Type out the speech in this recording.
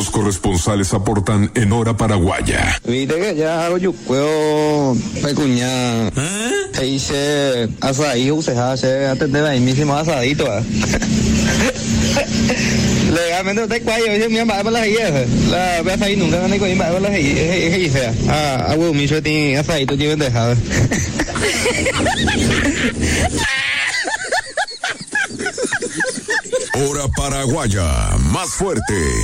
Los corresponsales aportan en Hora Paraguaya. Viste que ya hago yo puedo pecuñar. Se dice asadí, se hace atender ahí mismo asadito. Legalmente usted cuál yo me llama para la hija. La ve ahí nunca me coí para la hija. Hago mi suerte asadito lleven dejado. Hora Paraguaya, más fuerte.